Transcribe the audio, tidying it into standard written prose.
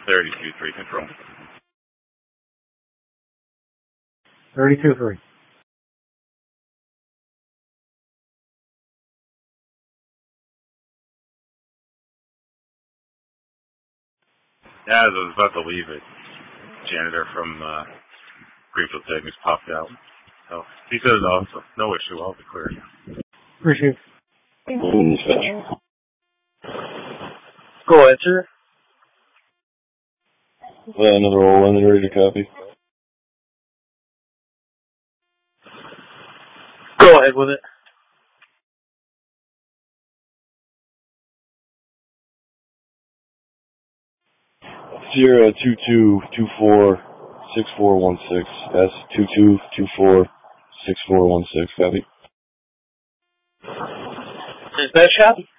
32-3 control. 32-3. Yeah, as I was about to leave it, janitor from Greenfield Savings popped out. So he says no, so no issue. I'll be clear. Appreciate it. Go ahead, sir. Another old one ready to copy. Go ahead with it. Sierra 22246416. S22246416. Copy. Dispatch shop?